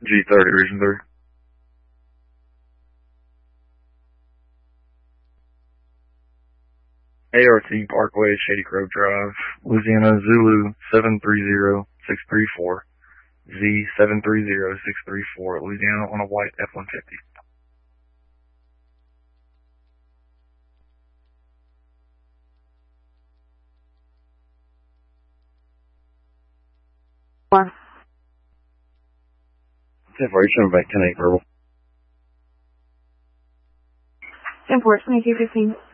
G30, Region 3. ART Parkway, Shady Grove Drive, Louisiana, Zulu 730634, Z730634, Louisiana, on a white F-150. One. 10-4, back 10-8 verbal. 10-4, 2215.